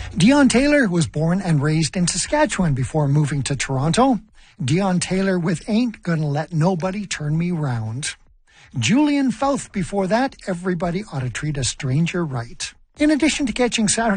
Dion Taylor was born and raised in Saskatchewan before moving to Toronto. Dion Taylor with Ain't Gonna Let Nobody Turn Me Round. Julian Fouth before that, Everybody Ought to Treat a Stranger Right. In addition to catching Saturday